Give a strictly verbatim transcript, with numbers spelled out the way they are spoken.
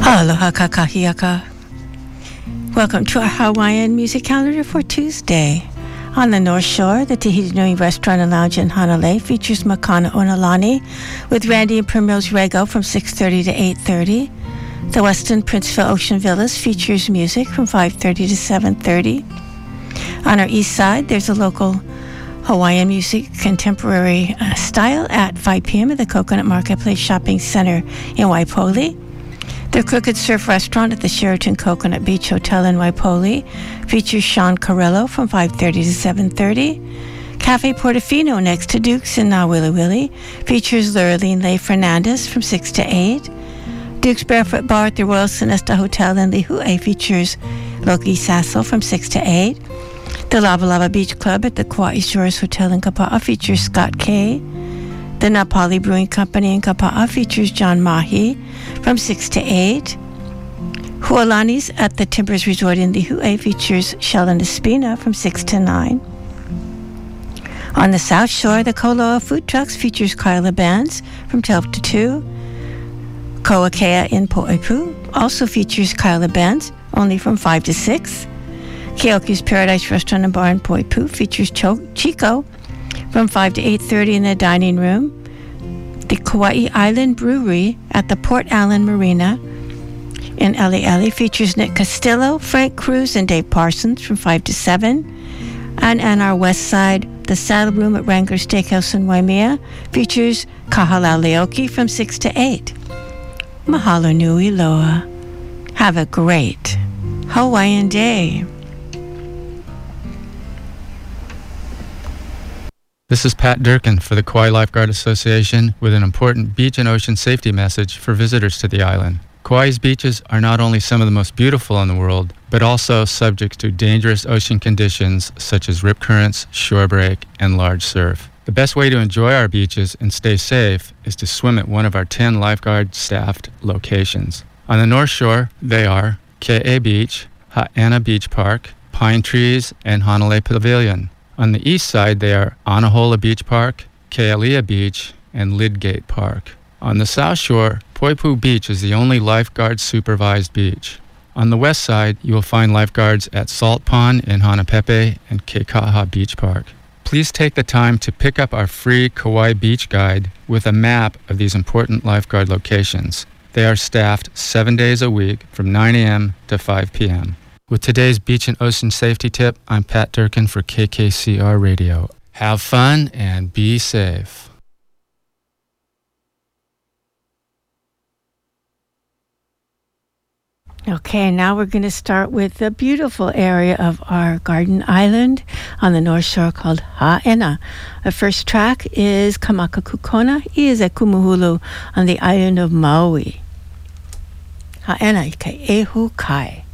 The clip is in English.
Aloha kakahiaka. Welcome to our Hawaiian music calendar for Tuesday. On the North Shore, the Tahiti Nui Restaurant and Lounge in Hanalei features Makana Onalani with Randy and Primrose Rego from six thirty to eight thirty. The Westin Princeville Ocean Villas features music from five thirty to seven thirty. On our east side, there's a local Hawaiian music contemporary uh, style at five p.m. at the Coconut Marketplace Shopping Center in Waipoli. The Crooked Surf Restaurant at the Sheraton Coconut Beach Hotel in Waipoli features Sean Carello from five thirty to seven thirty. Cafe Portofino next to Duke's in Nawiliwili features Lurleen Leigh Fernandez from six to eight. Duke's Barefoot Bar at the Royal Sonesta Hotel in Lihue features Loki Sassel from six to eight. The Lava Lava Beach Club at the Kauai Shores Hotel in Kapa'a features Scott Kay. The Napali Brewing Company in Kapa'a features John Mahi from six to eight. Hualani's at the Timbers Resort in Lihue features Sheldon Espina from six to nine. On the South Shore, the Koloa Food Trucks features Kyla Bands from twelve to two. Koakea in Poipu also features Kyla Bands, only from five to six. Keoki's Paradise Restaurant and Bar in Poipu features Cho- Chico from five to eight thirty in the dining room. The Kauai Island Brewery at the Port Allen Marina in Eli Eli features Nick Castillo, Frank Cruz, and Dave Parsons from five to seven. And on our west side, the Saddle Room at Wrangler Steakhouse in Waimea features Kahalau Leoki from six to eight. Mahalo nui loa. Have a great Hawaiian day. This is Pat Durkin for the Kauai Lifeguard Association with an important beach and ocean safety message for visitors to the island. Kauai's beaches are not only some of the most beautiful in the world, but also subject to dangerous ocean conditions such as rip currents, shore break, and large surf. The best way to enjoy our beaches and stay safe is to swim at one of our ten lifeguard-staffed locations. On the North Shore, they are Ke'e Beach, Ha'ena Beach Park, Pine Trees, and Hanalei Pavilion. On the east side, they are Anahola Beach Park, Kealia Beach, and Lydgate Park. On the South Shore, Poipu Beach is the only lifeguard-supervised beach. On the west side, you will find lifeguards at Salt Pond in Hanapepe and Keikaha Beach Park. Please take the time to pick up our free Kauai Beach Guide with a map of these important lifeguard locations. They are staffed seven days a week from nine a.m. to five p.m. With today's beach and ocean safety tip, I'm Pat Durkin for K K C R Radio. Have fun and be safe. Okay, now we're going to start with the beautiful area of our garden island on the North Shore called Ha'ena. The first track is Kamakakukona Ize Kumuhulu on the island of Maui. Ha'ena Ike Ehu Kai.